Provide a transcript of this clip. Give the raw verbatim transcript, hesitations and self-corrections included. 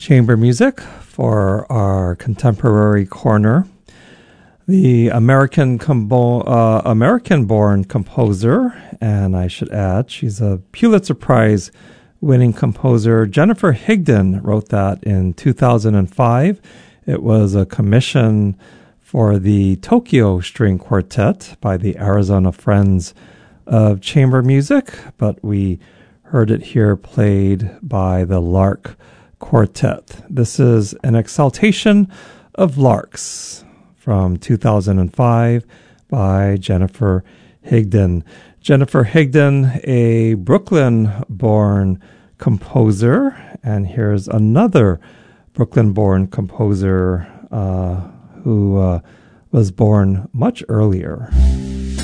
chamber music for our contemporary corner. The American combo- uh, American-born composer, and I should add, she's a Pulitzer Prize-winning composer. Jennifer Higdon wrote that in two thousand five. It was a commission for the Tokyo String Quartet by the Arizona Friends of Chamber Music, but we heard it here played by the Lark Quartet. This is an exaltation of larks from two thousand five by Jennifer Higdon. Jennifer Higdon, a Brooklyn-born composer, and here's another Brooklyn-born composer uh, who uh, was born much earlier.